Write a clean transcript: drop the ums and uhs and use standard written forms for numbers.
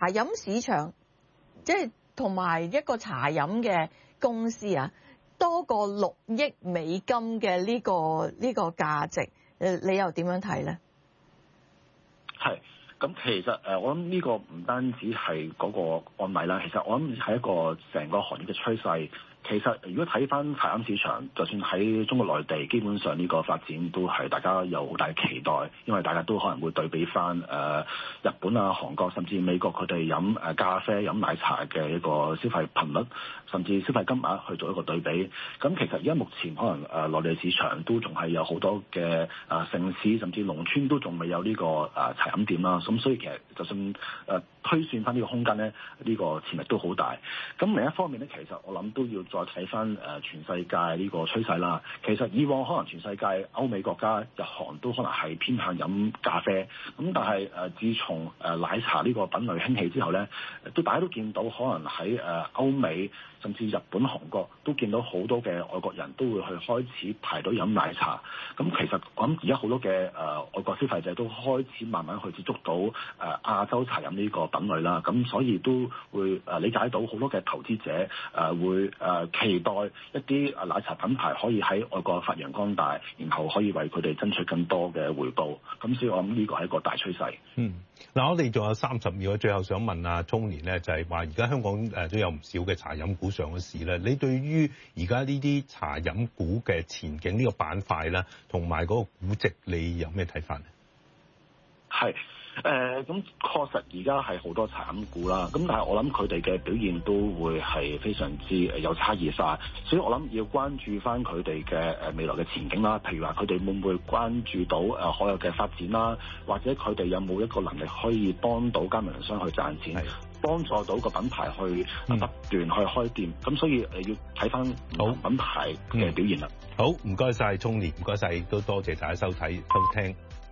飲市場，即係同埋一個茶飲嘅公司啊，多過6億美金嘅呢個價值，你又點樣睇咧？ 係。咁其實我諗呢個唔單止係嗰個案例啦，其實我諗係一個成個行業嘅趨勢。其實如果睇翻茶飲市場，就算喺中國內地，基本上呢個發展都係大家有好大嘅期待，因為大家都可能會對比翻日本啊、韓國甚至美國佢哋飲咖啡、飲奶茶嘅一個消費頻率，甚至消費金額去做一個對比。咁其實而家目前可能內地市場都仲係有好多嘅城市甚至農村都仲未有呢個茶飲店啦。咁所以其實就算推算翻呢個空間咧，呢個潛力都好大。咁另一方面咧，其實我諗都要再睇翻全世界呢個趨勢啦。其實以往可能全世界歐美國家、日韓都可能係偏向飲咖啡，咁但係自從奶茶呢個品類興起之後咧，大家都見到可能喺歐美甚至日本、韓國都見到好多嘅外國人都會去開始排隊飲奶茶。咁其實我諗而家好多嘅外國消費者都開始慢慢去接觸到亞洲茶飲呢個品類啦。咁所以都會理解到好多嘅投資者會期待一啲奶茶品牌可以喺外國發揚光大，然後可以為佢哋爭取更多嘅回報。咁所以我諗呢個係一個大趨勢。 嗱，我哋仲有30秒，最後想問阿聰年咧，就係話而家香港都有唔少嘅茶飲股上咗市咧。你對於而家呢啲茶飲股嘅前景呢個板塊啦，同埋嗰個估值，你有咩睇法咧？ 係。咁確實而家係好多茶飲股啦，咁但係我諗佢哋嘅表現都會係非常之有差異化，所以我諗要關注翻佢哋嘅未來嘅前景啦。譬如話佢哋會唔會關注到海外嘅發展啦，或者佢哋有冇一個能力可以幫到加盟商去賺錢，幫助到個品牌去不斷去開店。咁所以要睇翻品牌嘅表現啦。 好，唔該晒聰年，唔該晒，亦都多謝大家收睇收聽。